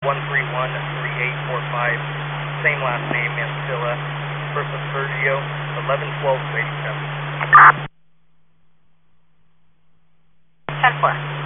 1313845. Same last name, Mansilla. Person Sergio, 1112 87. 10-4.